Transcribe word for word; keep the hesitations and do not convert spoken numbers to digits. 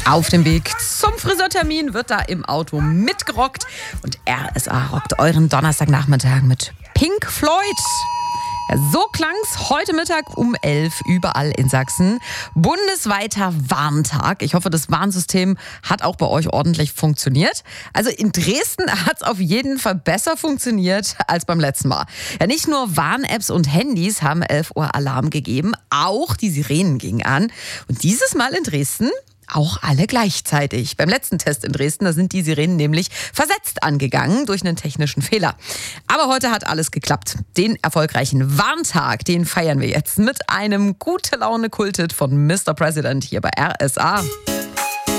Auf dem Weg zum Friseurtermin wird da im Auto mitgerockt und R S A rockt euren Donnerstagnachmittag mit Pink Floyd. Ja, so klang's heute Mittag um elf überall in Sachsen. Bundesweiter Warntag. Ich hoffe, das Warnsystem hat auch bei euch ordentlich funktioniert. Also in Dresden hat's auf jeden Fall besser funktioniert als beim letzten Mal. Ja, nicht nur Warn-Apps und Handys haben elf Uhr Alarm gegeben, auch die Sirenen gingen an. Und dieses Mal in Dresden auch alle gleichzeitig. Beim letzten Test in Dresden, da sind die Sirenen nämlich versetzt angegangen durch einen technischen Fehler. Aber heute hat alles geklappt. Den erfolgreichen Warntag, den feiern wir jetzt mit einem gute Laune Kulthit von Mister President hier bei R S A.